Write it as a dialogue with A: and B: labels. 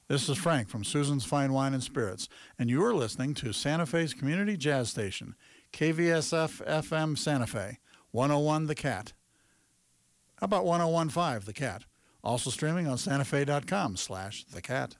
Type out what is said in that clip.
A: This is Frank from Susan's Fine Wine and Spirits, and you are listening to Santa Fe's Community Jazz Station, KVSF FM Santa Fe, 101 The Cat. How about 101.5 The Cat? Also streaming on santafe.com/thecat.